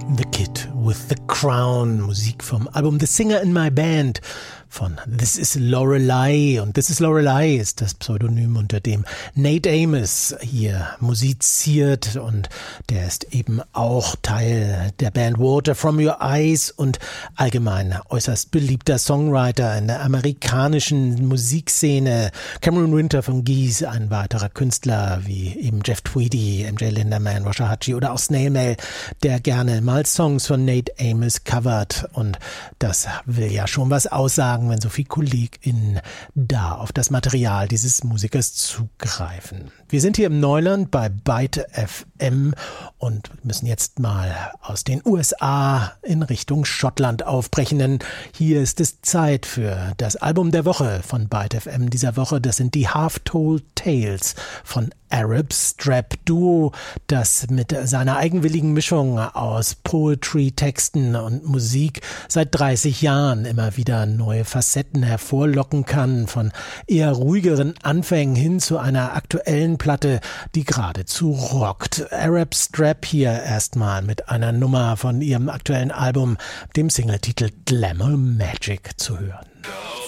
The Kid with the Crown, Musik vom Album The Singer in My Band von This is Lorelei. Und This is Lorelei ist das Pseudonym, unter dem Nate Amos hier musiziert. Und der ist eben auch Teil der Band Water From Your Eyes und allgemein äußerst beliebter Songwriter in der amerikanischen Musikszene. Cameron Winter von Geese, ein weiterer Künstler wie eben Jeff Tweedy, MJ Linderman, Rosha Hachi oder auch Snail Mail, der gerne mal Songs von Nate Amos covert. Und das will ja schon was aussagen, wenn so viele KollegInnen da auf das Material dieses Musikers zugreifen. Wir sind hier im Neuland bei Byte FM und müssen jetzt mal aus den USA in Richtung Schottland aufbrechen, denn hier ist es Zeit für das Album der Woche von Byte FM dieser Woche. Das sind die Half-Told Tales von Arab Strap Duo, das mit seiner eigenwilligen Mischung aus Poetry, Texten und Musik seit 30 Jahren immer wieder neue Facetten hervorlocken kann, von eher ruhigeren Anfängen hin zu einer aktuellen Platte, die geradezu rockt. Arab Strap hier erstmal mit einer Nummer von ihrem aktuellen Album, dem Singletitel Glamour Magic, zu hören.